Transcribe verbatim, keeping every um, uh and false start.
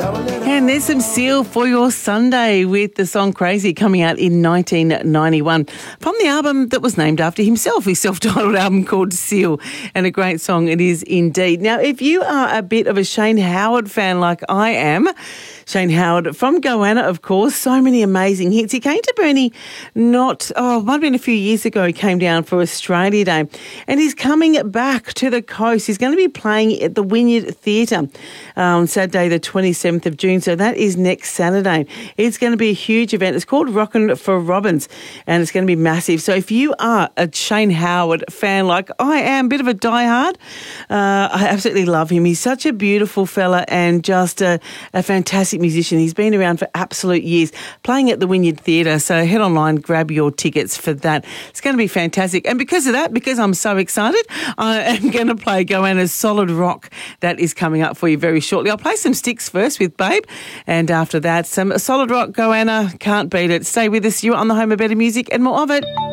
And there's some Seal for your Sunday with the song Crazy coming out in nineteen ninety-one from the album that was named after himself, his self-titled album called Seal, and a great song it is indeed. Now, if you are a bit of a Shane Howard fan like I am, Shane Howard from Goanna, of course, so many amazing hits. He came to Burnie not, oh, it might have been a few years ago. He came down for Australia Day, and he's coming back to the coast. He's going to be playing at the Wynyard Theatre on Saturday the twenty-seventh of June, so that is next Saturday. It's going to be a huge event. It's called Rockin' for Robins, and it's going to be massive. So if you are a Shane Howard fan like I am, a bit of a diehard, uh, I absolutely love him. He's such a beautiful fella and just a, a fantastic musician. He's been around for absolute years, playing at the Wynyard Theatre. So head online, grab your tickets for that. It's going to be fantastic. And because of that, because I'm so excited, I am going to play Goanna's Solid Rock. That is coming up for you very shortly. I'll play some Sticks first with Babe, and after that, some Solid Rock. Goanna, can't beat it. Stay with us. You're on the home of better music and more of it.